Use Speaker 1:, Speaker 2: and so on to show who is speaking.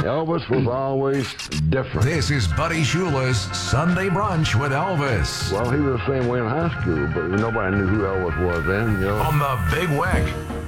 Speaker 1: Elvis was always different.
Speaker 2: This is Buddy Schuler's Sunday Brunch with Elvis.
Speaker 1: Well, he was the same way in high school, but nobody knew who Elvis was then,
Speaker 2: On the Big Weck.